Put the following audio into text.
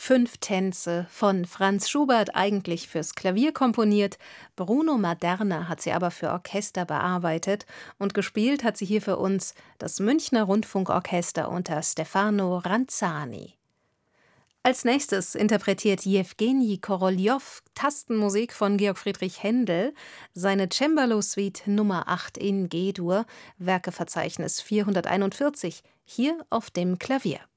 5 Tänze von Franz Schubert, eigentlich fürs Klavier komponiert. Bruno Maderna hat sie aber für Orchester bearbeitet und gespielt hat sie hier für uns das Münchner Rundfunkorchester unter Stefano Ranzani. Als nächstes interpretiert Jewgeni Koroljow Tastenmusik von Georg Friedrich Händel, seine Cembalo-Suite Nummer 8 in G-Dur, Werkeverzeichnis 441, hier auf dem Klavier.